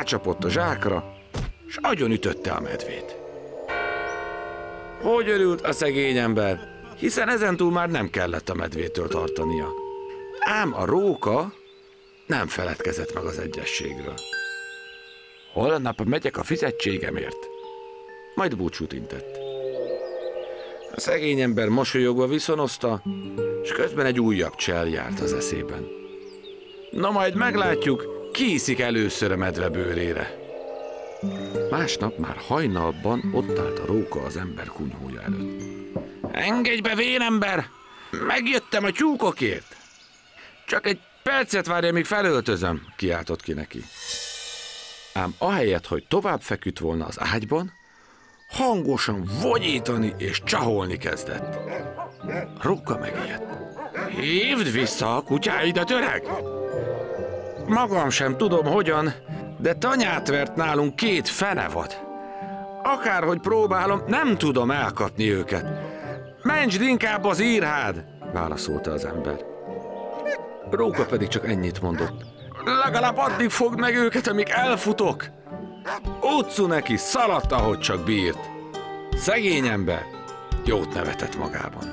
rácsapott a zsákra, s agyonütötte a medvét. Hogy örült a szegény ember, hiszen ezentúl már nem kellett a medvétől tartania. Ám a róka nem feledkezett meg az egyességről. Holnap megyek a fizetségemért, majd búcsút intett. A szegény ember mosolyogva viszonozta, és közben egy újabb csel járt az eszében. Na majd meglátjuk, ki iszik először a medve bőrére. Másnap már hajnalban ott állt a róka az ember kunyhója előtt. Engedj be, vénember! Megjöttem a tyúkokért! Csak egy percet várja, míg felöltözöm, kiáltott ki neki. Ám ahelyett, hogy tovább feküdt volna az ágyban, hangosan vonyítani és csaholni kezdett. Róka megijedt. Hívd vissza a kutyáidat, öreg! Magam sem tudom hogyan, de tanyát vert nálunk 2 fenevad. Akárhogy próbálom, nem tudom elkapni őket. Mentsd inkább az írhád, válaszolta az ember. Róka pedig csak ennyit mondott. Legalább addig fogd meg őket, amíg elfutok. Utcu neki szaladt, ahogy csak bírt. Szegény ember jót nevetett magában.